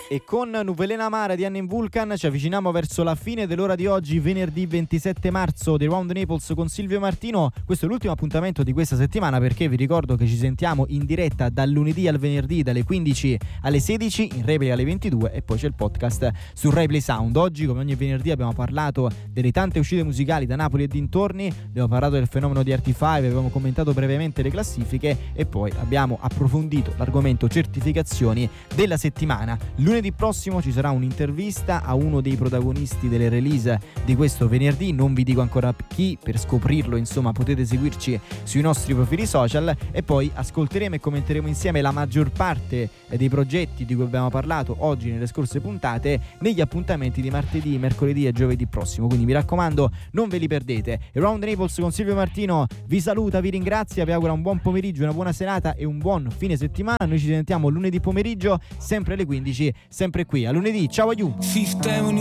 E con Nuvelena Amara di Anne in Vulcan ci avviciniamo verso la fine dell'ora di oggi, venerdì 27 marzo di Round Naples con Silvio Martino. Questo è l'ultimo appuntamento di questa settimana, perché vi ricordo che ci sentiamo in diretta dal lunedì al venerdì dalle 15 alle 16, in replay alle 22, e poi c'è il podcast su Replay Sound. Oggi, come ogni venerdì, abbiamo parlato delle tante uscite musicali da Napoli e dintorni, abbiamo parlato del fenomeno di RT5, abbiamo commentato brevemente le classifiche e poi abbiamo approfondito l'argomento certificazioni della settimana. Lunedì prossimo ci sarà un'intervista a uno dei protagonisti delle release di questo venerdì, non vi dico ancora chi, per scoprirlo insomma potete seguirci sui nostri profili social, e poi ascolteremo e commenteremo insieme la maggior parte dei progetti di cui abbiamo parlato oggi nelle scorse puntate negli appuntamenti di martedì, mercoledì e giovedì prossimo, quindi mi raccomando non ve li perdete. Around Naples con Silvio Martino vi saluta, vi ringrazia, vi augura un buon pomeriggio, una buona serata e un buon fine settimana. Noi ci sentiamo lunedì pomeriggio sempre alle 15, sempre qui a lunedì. Ciao aiuto.